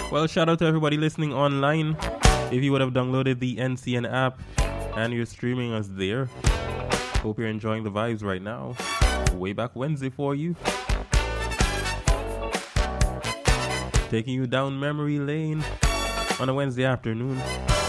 Well, shout out to everybody listening online. If you would have downloaded the NCN app and you're streaming us there, hope you're enjoying the vibes right now. Way back Wednesday for you. Taking you down memory lane on a Wednesday afternoon.